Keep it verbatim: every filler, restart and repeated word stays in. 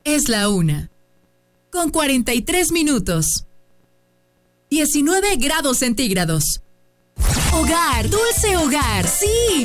Es la una. Con cuarenta y tres minutos. diecinueve grados centígrados. Hogar, dulce hogar, sí.